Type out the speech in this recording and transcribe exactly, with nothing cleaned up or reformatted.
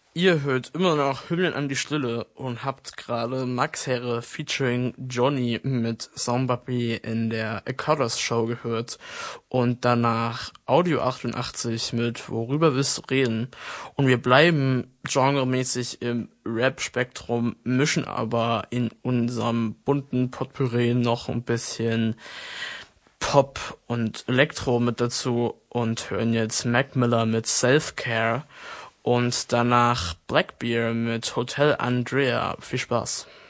Ihr hört immer noch Hymnen an die Stille und habt gerade Max Herre featuring Johnny mit Zombie in der Ekadas Show gehört und danach Audio achtundachtzig mit Worüber willst du reden? Und wir bleiben genremäßig im Rap-Spektrum, mischen aber in unserem bunten Potpourri noch ein bisschen Pop und Elektro mit dazu und hören jetzt Mac Miller mit Self-Care und danach Blackbear mit Hotel Andrea. Viel Spaß.